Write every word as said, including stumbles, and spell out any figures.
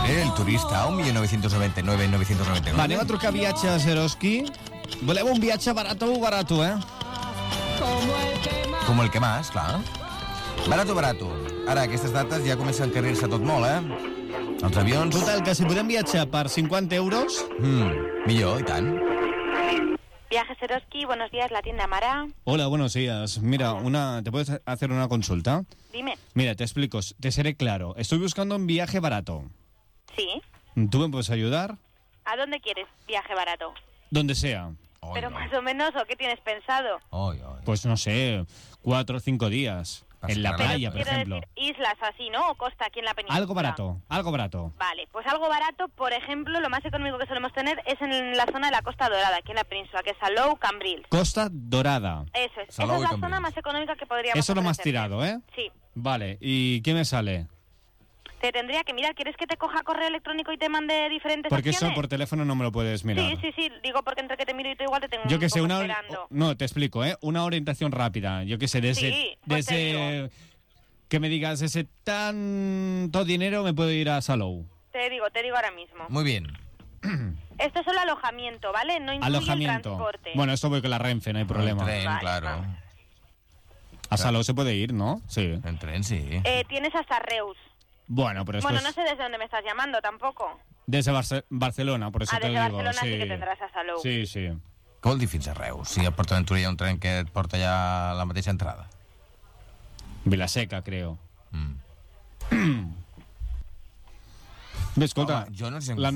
Eh, el turista, un millón novecientos noventa y nueve mil novecientos noventa y nueve. Va, anem a trucar viatge a Eroski. Voleu un viatge barato o barato, eh? Com el que más, clar. Barato, barato. Ara, aquestes dates ja comença a encarrir-se tot molt, eh? Els avions... Total, que si podem viatjar per cinquanta euros... Mm, millor, i tant. Viajes Eroski, buenos días, la tienda Mara. Hola, buenos días. Mira, una, ¿te puedes hacer una consulta? Dime. Mira, te explico, te seré claro. Estoy buscando un viaje barato. Sí. ¿Tú me puedes ayudar? ¿A dónde quieres viaje barato? Donde sea. Oi, Pero oi. más o menos, ¿o qué tienes pensado? Oi, oi. Pues no sé, cuatro o cinco días. En la Pero playa, por Quiero ejemplo. decir, islas así, ¿no? O costa aquí en la península. Algo barato, algo barato. Vale, pues algo barato, por ejemplo, lo más económico que solemos tener es en la zona de la Costa Dorada, aquí en la península, que es Salou, Cambrils. Costa Dorada. Eso es, Salou esa es y la Cambrils. zona más económica que podríamos Eso es lo más ofrecerte. tirado, ¿eh? Sí. Vale, ¿y qué me sale? Te tendría que mirar, ¿quieres que te coja correo electrónico y te mande diferentes Porque eso opciones? por teléfono no me lo puedes mirar. Sí, sí, sí, digo porque entre que te miro y tú igual te tengo Yo un que sé, poco una... esperando. No, te explico, ¿eh? Una orientación rápida. Yo que sé, desde... Sí, pues te desde que me digas, ese tanto dinero me puedo ir a Salou. Te digo, te digo ahora mismo. Muy bien. Esto es solo alojamiento, ¿vale? No incluye el Alojamiento. transporte. Bueno, esto voy con la Renfe, no hay problema. En tren, Vale, claro. vale. A Salou se puede ir, ¿no? Sí. En tren, sí. Eh, tienes hasta Reus. Bueno, pero esto Bueno, es no sé desde dónde me estás llamando tampoco. desde Barce- Barcelona, por eso Ah, te desde lo digo. Barcelona sí sí que tendrás a Salou. Sí, sí. Què vol dir fins a Reus? Si a PortAventura hi ha un tren que et porta ja a la mateixa entrada. Vilaseca, creo. Mm. Bé, escolta, Home, jo no sé... la